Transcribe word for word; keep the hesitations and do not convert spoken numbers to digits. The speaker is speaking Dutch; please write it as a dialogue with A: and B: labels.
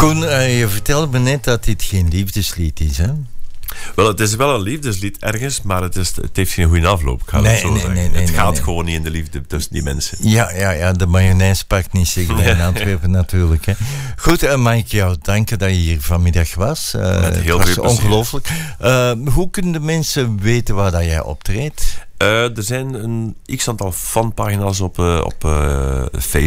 A: Koen, uh, je vertelde me net dat dit geen liefdeslied is, hè?
B: Wel, het is wel een liefdeslied ergens, maar het, is, het heeft geen goede afloop. Ik ga
A: nee,
B: het zo
A: nee,
B: zeggen.
A: nee, nee,
B: het
A: nee,
B: gaat
A: nee.
B: gewoon niet in de liefde tussen die mensen.
A: Ja, ja, ja, de mayonaise pakt niet zeker in Antwerpen natuurlijk. Hè. Goed, uh, mag ik jou danken dat je hier vanmiddag was. Uh,
B: Met heel
A: het was
B: veel plezier.
A: ongelooflijk. Uh, hoe kunnen de mensen weten waar dat jij optreedt?
B: Uh, er zijn een x-aantal fanpagina's op, uh, op uh, Facebook.